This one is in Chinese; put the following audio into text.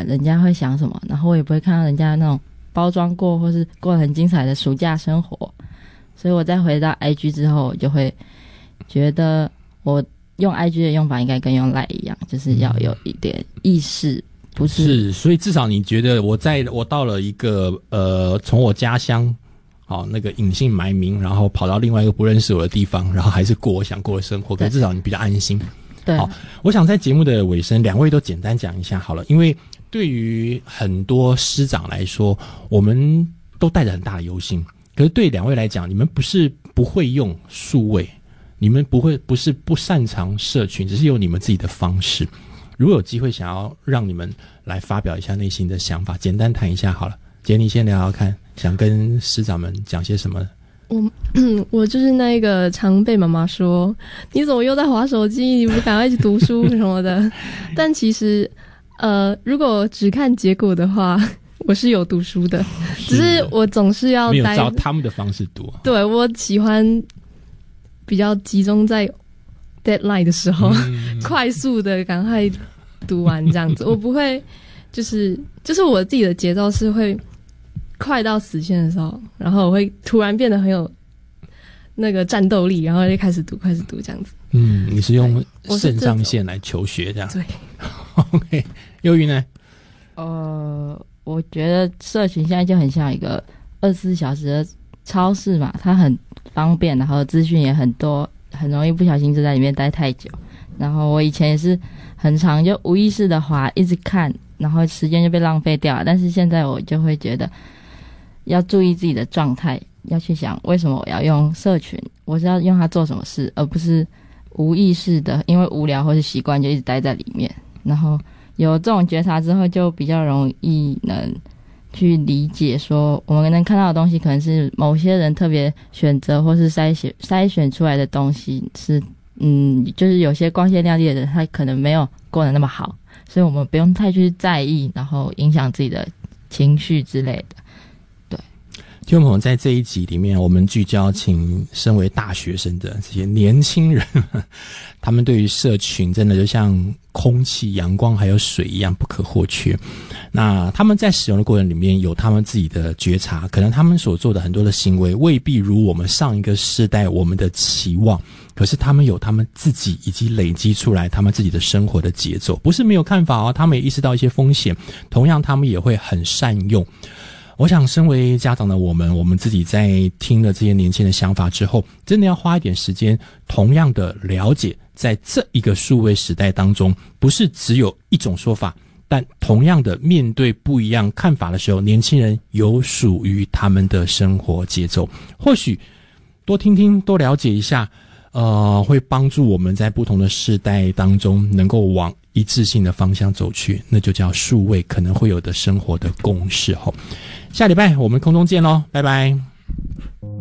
管人家会想什么，然后我也不会看到人家那种包装过或是过得很精彩的暑假生活，所以我再回到 IG 之后，我就会觉得我用 IG 的用法应该跟用 LINE 一样，就是要有一点意识，不是。 所以至少你觉得我到了一个从我家乡那个隐姓埋名，然后跑到另外一个不认识我的地方，然后还是过我想过的生活，可是至少你比较安心。 对， 好，我想在节目的尾声，两位都简单讲一下好了，因为对于很多师长来说，我们都带着很大的忧心，可是对两位来讲，你们不是不会用数位，你们不是不擅长社群，只是有你们自己的方式。如果有机会想要让你们来发表一下内心的想法，简单谈一下好了。杰尼先聊聊看，想跟师长们讲些什么？ 我就是那个常被妈妈说你怎么又在滑手机，你不赶快去读书什么的。但其实如果只看结果的话，我是有读书的，只是我总是要没有照他们的方式读。 对，我喜欢比较集中在 deadline 的时候，快速的赶快读完这样子。我不会就是我自己的节奏是会快到死线的时候，然后我会突然变得很有那个战斗力，然后就开始读这样子。 你是用肾上腺来求学这样？ 对。 OK， 幼瑜呢？ 我觉得社群现在就很像一个24小时的超市嘛，它很方便，然后资讯也很多，很容易不小心就在里面待太久。然后我以前也是很常就无意识的滑，一直看，然后时间就被浪费掉了。但是现在我就会觉得要注意自己的状态，要去想为什么我要用社群，我是要用它做什么事，而不是无意识的因为无聊或是习惯就一直待在里面。然后有这种觉察之后，就比较容易能去理解说我们能看到的东西可能是某些人特别选择或是筛选出来的东西，是就是有些光鲜亮丽的人他可能没有过得那么好，所以我们不用太去在意，然后影响自己的情绪之类的。 听众朋友，在这一集里面，我们聚焦请身为大学生的这些年轻人，他们对于社群真的就像空气、阳光还有水一样不可或缺。那他们在使用的过程里面有他们自己的觉察，可能他们所做的很多的行为未必如我们上一个世代我们的期望，可是他们有他们自己以及累积出来他们自己的生活的节奏，不是没有看法他们也意识到一些风险，同样他们也会很善用。我想身为家长的我们自己在听了这些年轻人的想法之后，真的要花一点时间同样的了解，在这一个数位时代当中，不是只有一种说法，但同样的面对不一样看法的时候，年轻人有属于他们的生活节奏，或许多听听多了解一下会帮助我们在不同的世代当中能够往一致性的方向走去，那就叫数位可能会有的生活的共识。下礼拜我们空中见咯，拜拜。